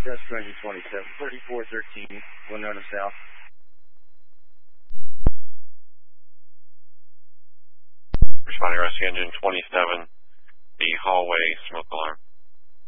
Rescue Engine 27, 3413, Winona South. Responding Rescue Engine 27, the hallway smoke alarm.